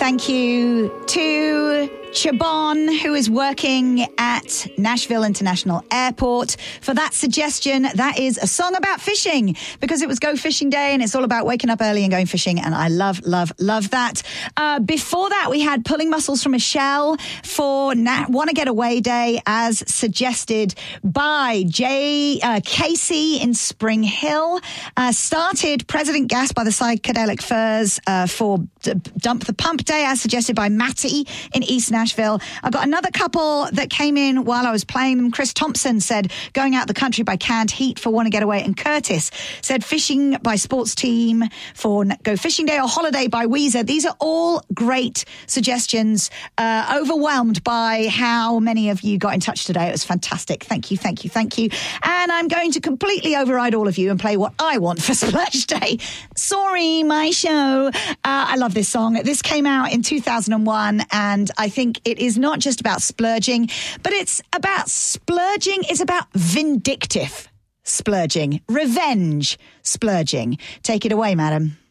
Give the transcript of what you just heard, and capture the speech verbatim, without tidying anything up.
thank you to Chabon, who is working at Nashville International Airport, for that suggestion. That is a song about fishing, because it was Go Fishing Day and it's all about waking up early and going fishing. And I love, love, love that. Uh, before that, we had Pulling Muscles from Michelle for Na- Wanna Get Away Day, as suggested by Jay uh, Casey in Spring Hill. Uh, started President Gas by the Psychedelic Furs uh, for D- Dump the Pump Day, as suggested by Matty in East Nashville. I got another couple that came in while I was playing them. Chris Thompson said Going Out the Country by Canned Heat for Wanna Get Away, and Curtis said Fishing by Sports Team for Go Fishing Day, or Holiday by Weezer. These are all great suggestions. Uh, overwhelmed by how many of you got in touch today. It was fantastic. Thank you, thank you, thank you. And I'm going to completely override all of you and play what I want for Splash Day. Sorry, my show. Uh, I love this song. This came out in two thousand one, and I think it is not just about splurging, but it's about splurging. It's about vindictive splurging, revenge splurging. Take it away, madam.